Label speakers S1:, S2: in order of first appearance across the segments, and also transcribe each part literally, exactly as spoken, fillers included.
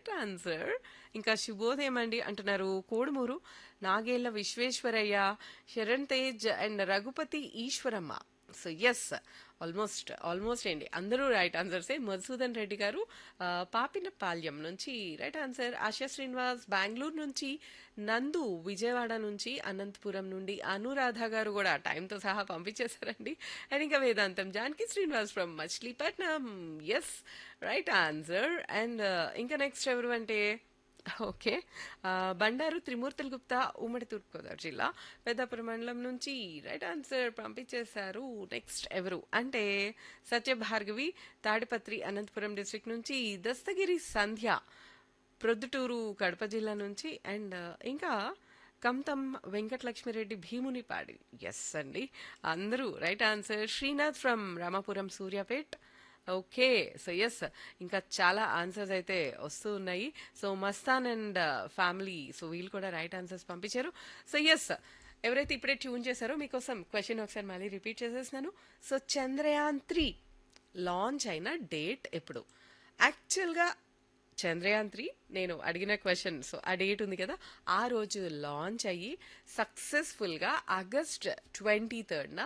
S1: Right answer. ఇంకా శుభోదయం అండి అంటున్నారు Kodumur Nagella Visvesvaraya, Sharan Tej and Raghupathi Eshwaramma. So yes, almost almost అండి అందరూ రైట్ ఆన్సర్సే. మధుసూదన్ రెడ్డి గారు ఆ, పాపినపాల్యం నుంచి రైట్ ఆన్సర్. ఆశా శ్రీనివాస్ బెంగళూరు నుంచి, నందు విజయవాడ నుంచి, అనంతపురం నుండి అనురాధ గారు కూడా టైంతో సహా పంపించేశారండి. అండ్ ఇంకా వేదాంతం Janaki Srinivas from Machilipatnam. Yes, right answer. And ఇంకా నెక్స్ట్ ఎవరు అంటే ఓకే, ఆ, బండారు త్రిమూర్తుల గుప్తా, ఉమ్మడి తూర్పుగోదావరి జిల్లా పెద్దాపురం మండలం నుంచి రైట్ ఆన్సర్ పంపించేశారు. నెక్స్ట్ ఎవరు అంటే సత్యభార్గవి తాడిపత్రి అనంతపురం డిస్ట్రిక్ట్ నుంచి, దస్తగిరి సంధ్య ప్రొద్దుటూరు కడప జిల్లా నుంచి, అండ్ ఇంకా కంతం వెంకటలక్ష్మిరెడ్డి భీమునిపాడి. ఎస్ అండి, అందరూ right answer. Srinath from Ramapuram Suryapet. Okay, so yes, ఇంకా చాలా ఆన్సర్స్ అయితే వస్తూ ఉన్నాయి. So Mastan and family, so వీళ్ళు కూడా రైట్ ఆన్సర్స్ పంపించారు. సో ఎస్, ఎవరైతే ఇప్పుడే ట్యూన్ చేశారో మీకోసం క్వశ్చన్ ఒకసారి మళ్ళీ రిపీట్ చేసేస్తున్నాను. సో చంద్రయాన్ త్రీ లాంచ్ అయిన డేట్ ఎప్పుడు? యాక్చువల్గా చంద్రయాన్ త్రీ నేను అడిగిన క్వశ్చన్, సో ఆ డేట్ ఉంది కదా, ఆ రోజు లాంచ్ అయ్యి సక్సెస్ఫుల్గా ఆగస్ట్ ట్వంటీ థర్డ్న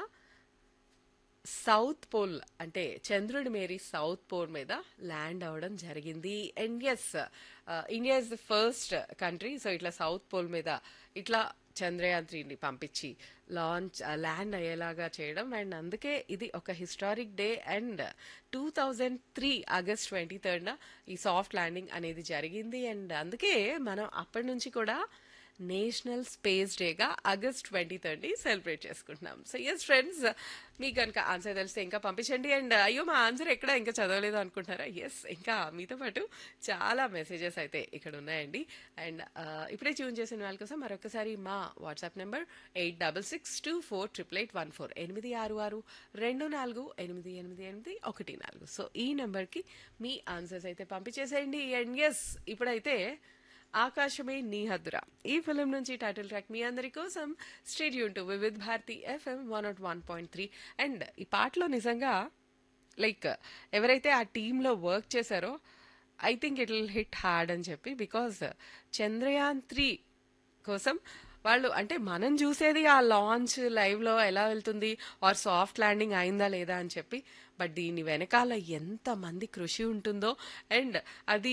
S1: సౌత్ పోల్ అంటే చంద్రుడి మేరీ సౌత్ పోల్ మీద ల్యాండ్ అవ్వడం జరిగింది. And yes, India is the first country so ఇట్లా సౌత్ పోల్ మీద ఇట్లా చంద్రయాన్ త్రీని పంపించి లాంచ్ ల్యాండ్ అయ్యేలాగా చేయడం. అండ్ అందుకే ఇది ఒక historic day. And two thousand three August twenty థర్డ్న ఈ సాఫ్ట్ ల్యాండింగ్ అనేది జరిగింది. అండ్ అందుకే మనం అప్పటి నుంచి కూడా నేషనల్ స్పేస్ డేగా ఆగస్ట్ ట్వంటీ థర్డ్ని సెలబ్రేట్ చేసుకుంటున్నాం. సో ఎస్ ఫ్రెండ్స్, మీకు కనుక ఆన్సర్ తెలిస్తే ఇంకా పంపించండి. అండ్ అయ్యో మా ఆన్సర్ ఎక్కడ ఇంకా చదవలేదు అనుకుంటున్నారా? ఎస్, ఇంకా మీతో పాటు చాలా మెసేజెస్ అయితే ఇక్కడ ఉన్నాయండి. అండ్ ఇప్పుడే ట్యూన్ చేసిన వాళ్ళ కోసం మరొకసారి మా WhatsApp number eight double six two four triple eight one four ఎనిమిది ఆరు ఆరు రెండు నాలుగు ఎనిమిది ఎనిమిది ఎనిమిది ఒకటి నాలుగు. సో ఈ నెంబర్కి మీ ఆన్సర్స్ అయితే పంపించేసేయండి. అండ్ ఎస్, ఇప్పుడైతే ఆకాశమే నీ హద్దురా ఈ ఫిలిం నుంచి టైటిల్ ట్రాక్ మీ అందరి కోసం. State Yoon to Vividh Bharati FM one not one point three. And ఈ పాటలో నిజంగా లైక్ ఎవరైతే ఆ టీంలో వర్క్ చేశారో I think it will hit hard అని చెప్పి, బికాజ్ చంద్రయాన్ త్రీ కోసం వాళ్ళు అంటే మనం చూసేది ఆ లాంచ్ లైవ్లో ఎలా వెళ్తుంది ఆర్ సాఫ్ట్ ల్యాండింగ్ అయిందా లేదా అని చెప్పి, బట్ దీని వెనకాల ఎంతమంది కృషి ఉంటుందో. అండ్ అది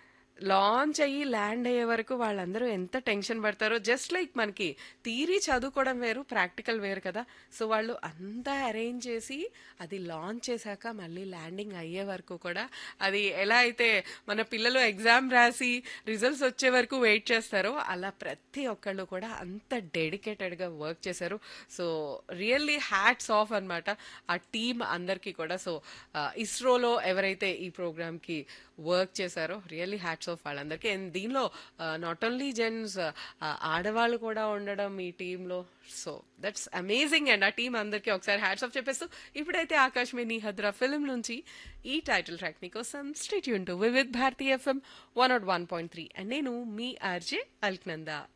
S1: లాంచ్ అయ్యి ల్యాండ్ అయ్యే వరకు వాళ్ళందరూ ఎంత టెన్షన్ పడతారో. జస్ట్ లైక్ మనకి థియరీ చదువుకోవడం వేరు, ప్రాక్టికల్ వేరు కదా. సో వాళ్ళు అంతా అరేంజ్ చేసి అది లాంచ్ చేశాక మళ్ళీ ల్యాండింగ్ అయ్యే వరకు కూడా అది ఎలా అయితే మన పిల్లలు ఎగ్జామ్ రాసి రిజల్ట్స్ వచ్చే వరకు వెయిట్ చేస్తారో అలా ప్రతి ఒక్కళ్ళు కూడా అంత డెడికేటెడ్గా వర్క్ చేశారు. సో రియల్లీ హ్యాట్స్ ఆఫ్ అనమాట ఆ టీమ్ అందరికీ కూడా. సో ఇస్రోలో ఎవరైతే ఈ ప్రోగ్రామ్కి వర్క్ చేశారో రియల్లీ హ్యాట్స్ ఆఫ్ వాళ్ళందరికీ. అండ్ దీనిలో నాట్ ఓన్లీ జెంట్స్, ఆడవాళ్ళు కూడా ఉండడం ఈ టీంలో. So that's amazing. అండ్ ఆ టీం అందరికీ ఒకసారి హ్యాట్స్ ఆఫ్ చెప్పేస్తూ ఇప్పుడైతే ఆకాశ్ మే నీ హద్రా ఫిల్మ్ నుంచి ఈ టైటిల్ ట్రాక్ మీకోసం. Stay tune to Vividh Bharati FM one not one point three. And నేను మీ ఆర్జే అల్క్నందా.